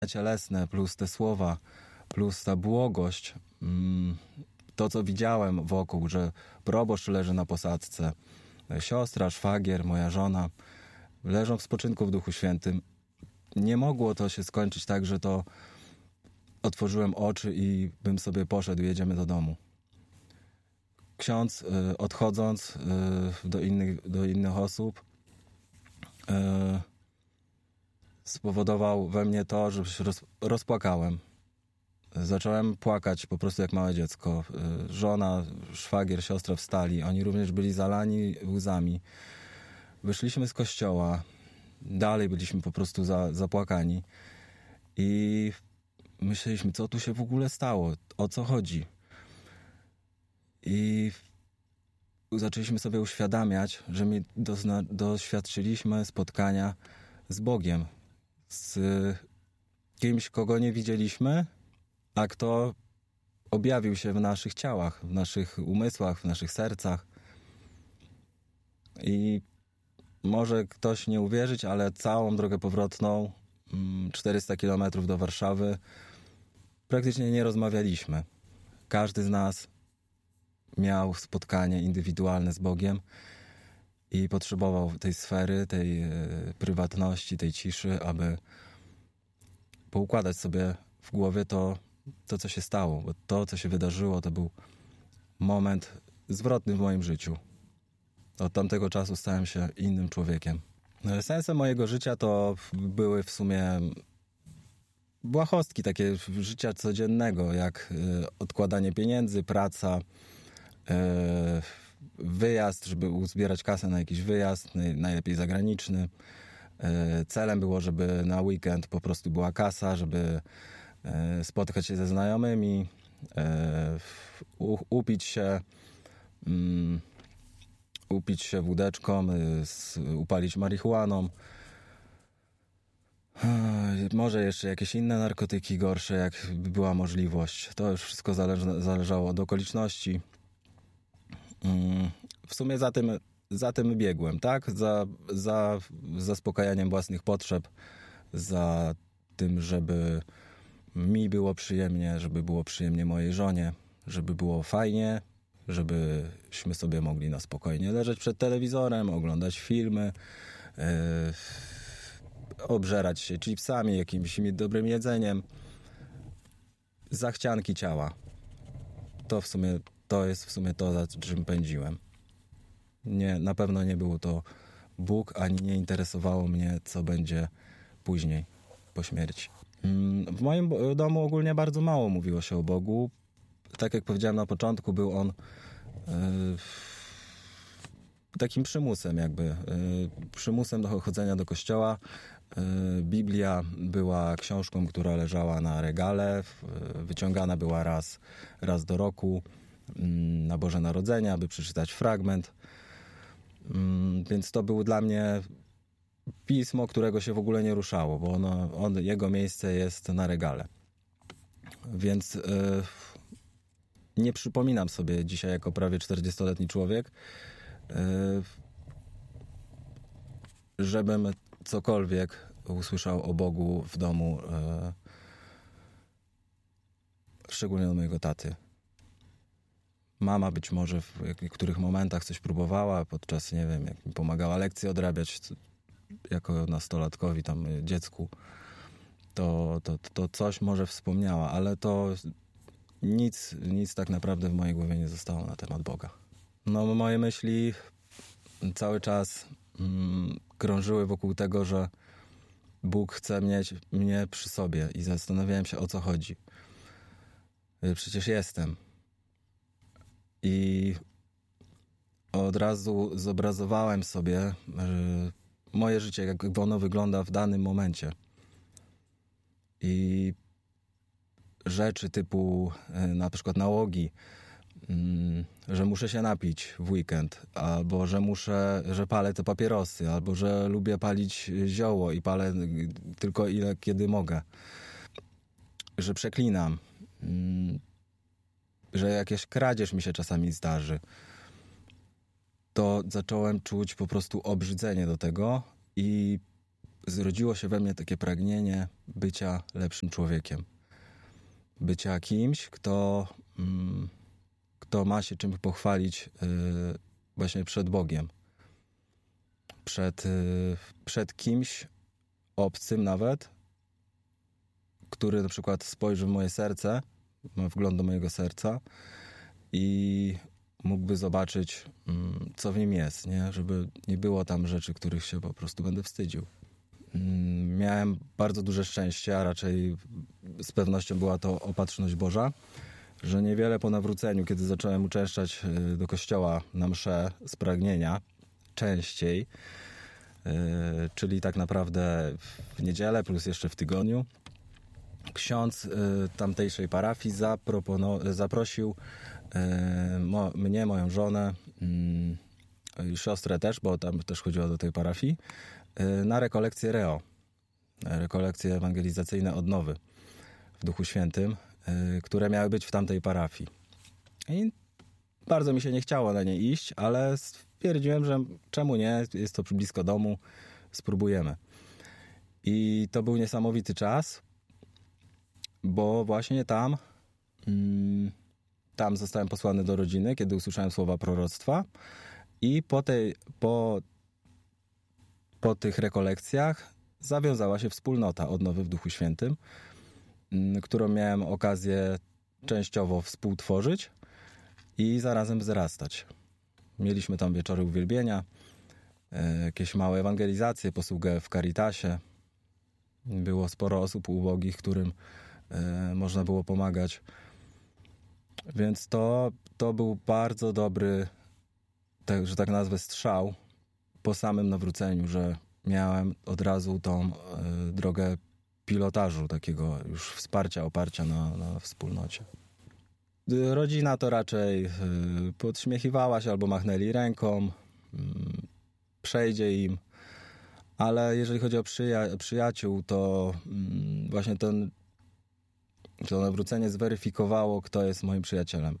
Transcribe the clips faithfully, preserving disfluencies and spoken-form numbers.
cielesne, plus te słowa, plus ta błogość, to co widziałem wokół, że proboszcz leży na posadzce, siostra, szwagier, moja żona leżą w spoczynku w Duchu Świętym. Nie mogło to się skończyć tak, że to otworzyłem oczy i bym sobie poszedł, jedziemy do domu. Ksiądz y, odchodząc y, do, innych, do innych osób y, spowodował we mnie to, że się roz, rozpłakałem. Zacząłem płakać po prostu jak małe dziecko. Y, żona, szwagier, siostra wstali. Oni również byli zalani łzami. Wyszliśmy z kościoła. Dalej byliśmy po prostu za, zapłakani. I myśleliśmy, co tu się w ogóle stało? O co chodzi? I zaczęliśmy sobie uświadamiać, że my dozna, doświadczyliśmy spotkania z Bogiem. Z kimś, kogo nie widzieliśmy, a kto objawił się w naszych ciałach, w naszych umysłach, w naszych sercach. I może ktoś nie uwierzyć, ale całą drogę powrotną, czterysta kilometrów do Warszawy, praktycznie nie rozmawialiśmy. Każdy z nas miał spotkanie indywidualne z Bogiem i potrzebował tej sfery, tej e, prywatności, tej ciszy, aby poukładać sobie w głowie to, to, co się stało. Bo to, co się wydarzyło, to był moment zwrotny w moim życiu. Od tamtego czasu stałem się innym człowiekiem. Sensem mojego życia to były w sumie błahostki takie życia codziennego, jak y, odkładanie pieniędzy, praca, y, wyjazd, żeby uzbierać kasę na jakiś wyjazd, najlepiej zagraniczny. Y, celem było, żeby na weekend po prostu była kasa, żeby y, spotkać się ze znajomymi, y, u, upić się, y, upić się wódeczką, y, upalić marihuaną. Może jeszcze jakieś inne narkotyki gorsze, jak była możliwość. To już wszystko zależy, zależało od okoliczności. W sumie za tym, za tym biegłem, tak? Za, za zaspokajaniem własnych potrzeb, za tym, żeby mi było przyjemnie, żeby było przyjemnie mojej żonie, żeby było fajnie, żebyśmy sobie mogli na spokojnie leżeć przed telewizorem, oglądać filmy, yy, obżerać się chipsami, jakimś dobrym jedzeniem. Zachcianki ciała. To w sumie, to jest w sumie to, za czym pędziłem. Nie, na pewno nie był to Bóg, ani nie interesowało mnie, co będzie później, po śmierci. W moim domu ogólnie bardzo mało mówiło się o Bogu. Tak jak powiedziałem na początku, był on yy, takim przymusem jakby. Yy, przymusem do chodzenia do kościoła. Yy, Biblia była książką, która leżała na regale. Yy, wyciągana była raz, raz do roku yy, na Boże Narodzenie, aby przeczytać fragment. Yy, więc to było dla mnie pismo, którego się w ogóle nie ruszało, bo ono, on, jego miejsce jest na regale. Więc yy, nie przypominam sobie dzisiaj jako prawie czterdziestoletni człowiek, yy, żebym cokolwiek usłyszał o Bogu w domu, yy, szczególnie od mojego taty. Mama być może w niektórych momentach coś próbowała, podczas, nie wiem, jak mi pomagała lekcje odrabiać jako nastolatkowi, tam dziecku, to, to, to coś może wspomniała, ale to nic, nic tak naprawdę w mojej głowie nie zostało na temat Boga. No, moje myśli cały czas mm, krążyły wokół tego, że Bóg chce mieć mnie przy sobie i zastanawiałem się, o co chodzi. Przecież jestem. I od razu zobrazowałem sobie moje życie, jak ono wygląda w danym momencie. I rzeczy typu na przykład nałogi, że muszę się napić w weekend, albo że muszę, że palę te papierosy, albo że lubię palić zioło i palę tylko ile kiedy mogę. Że przeklinam. Że jakaś kradzież mi się czasami zdarzy. To zacząłem czuć po prostu obrzydzenie do tego i zrodziło się we mnie takie pragnienie bycia lepszym człowiekiem. Bycia kimś, kto, mm, kto ma się czym pochwalić yy, właśnie przed Bogiem. Przed, yy, przed kimś obcym nawet, który na przykład spojrzy w moje serce, ma wgląd do mojego serca i mógłby zobaczyć, mm, co w nim jest, nie? Żeby nie było tam rzeczy, których się po prostu będę wstydził. Mm, miałem bardzo duże szczęście, a raczej z pewnością była to opatrzność Boża, że niewiele po nawróceniu, kiedy zacząłem uczęszczać do kościoła na mszę z pragnienia, częściej, yy, czyli tak naprawdę w niedzielę plus jeszcze w tygodniu, ksiądz y, tamtejszej parafii zapropono- zaprosił y, mo- mnie, moją żonę y, i siostrę też, bo tam też chodziła do tej parafii, y, na rekolekcje Reo, rekolekcje ewangelizacyjne odnowy w Duchu Świętym, y, które miały być w tamtej parafii. I bardzo mi się nie chciało na nie iść, ale stwierdziłem, że czemu nie, jest to blisko domu, spróbujemy. I to był niesamowity czas, bo właśnie tam, mm, tam zostałem posłany do rodziny, kiedy usłyszałem słowa proroctwa i po, tej, po, po tych rekolekcjach zawiązała się wspólnota Odnowy w Duchu Świętym, mm, którą miałem okazję częściowo współtworzyć i zarazem wzrastać. Mieliśmy tam wieczory uwielbienia, e, jakieś małe ewangelizacje, posługę w Caritasie. Było sporo osób ubogich, którym e, można było pomagać. Więc to, to był bardzo dobry, tak, że tak nazwę, strzał po samym nawróceniu, że miałem od razu tą e, drogę pilotażu, takiego już wsparcia, oparcia na, na wspólnocie. Rodzina to raczej y, podśmiechiwała się albo machnęli ręką, y, przejdzie im, ale jeżeli chodzi o przyja- przyjaciół, to y, właśnie ten, to nawrócenie zweryfikowało, kto jest moim przyjacielem.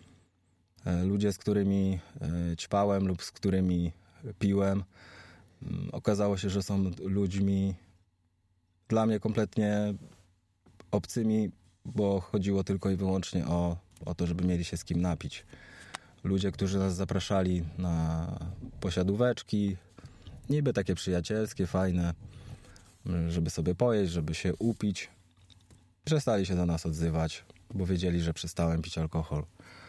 Y, ludzie, z którymi y, ćpałem lub z którymi piłem, y, okazało się, że są ludźmi dla mnie kompletnie obcymi, bo chodziło tylko i wyłącznie o o to, żeby mieli się z kim napić. Ludzie, którzy nas zapraszali na posiadóweczki, niby takie przyjacielskie, fajne, żeby sobie pojeść, żeby się upić. Przestali się do nas odzywać, bo wiedzieli, że przestałem pić alkohol.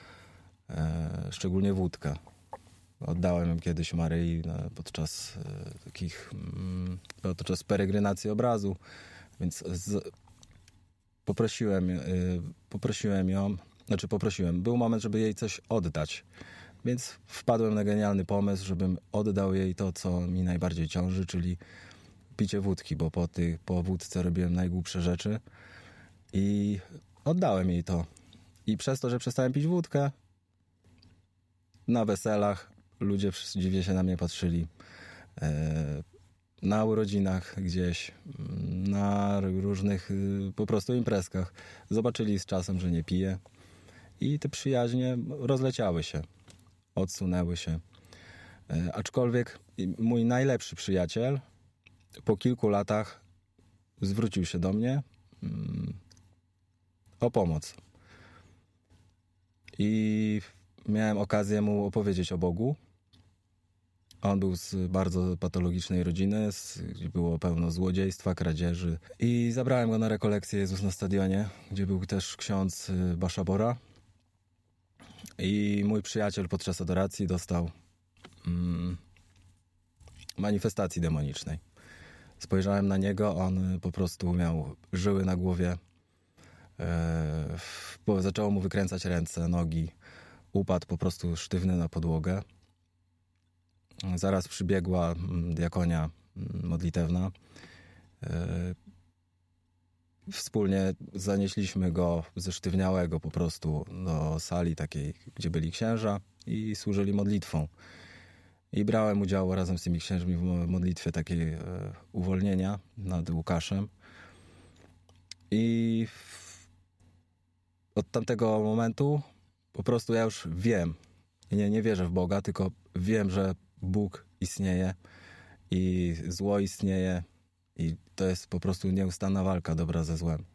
E, szczególnie wódkę. Oddałem ją kiedyś Maryi podczas e, takich, mm, podczas peregrinacji obrazu, więc z, poprosiłem, e, poprosiłem ją, Znaczy poprosiłem. Był moment, żeby jej coś oddać. Więc wpadłem na genialny pomysł, żebym oddał jej to, co mi najbardziej ciąży, czyli picie wódki, bo po, ty, po wódce robiłem najgłupsze rzeczy. I oddałem jej to. I przez to, że przestałem pić wódkę, na weselach ludzie dziwnie się na mnie patrzyli. E, na urodzinach gdzieś, na różnych po prostu imprezkach. Zobaczyli z czasem, że nie piję. I te przyjaźnie rozleciały się, odsunęły się. E, aczkolwiek mój najlepszy przyjaciel po kilku latach zwrócił się do mnie mm, o pomoc. I miałem okazję mu opowiedzieć o Bogu. On był z bardzo patologicznej rodziny, z, gdzie było pełno złodziejstwa, kradzieży. I zabrałem go na rekolekcję Jezus na stadionie, gdzie był też ksiądz Baszabora. I mój przyjaciel podczas adoracji dostał mm, manifestacji demonicznej. Spojrzałem na niego, on po prostu miał żyły na głowie, e, bo zaczęło mu wykręcać ręce, nogi, upadł po prostu sztywny na podłogę. Zaraz przybiegła diakonia modlitewna. E, Wspólnie zanieśliśmy go zesztywniałego po prostu do sali takiej, gdzie byli księża i służyli modlitwą. I brałem udział razem z tymi księżmi w modlitwie takiej e, uwolnienia nad Łukaszem. I w, od tamtego momentu po prostu ja już wiem, nie, nie wierzę w Boga, tylko wiem, że Bóg istnieje i zło istnieje I to jest po prostu nieustanna walka dobra ze złem.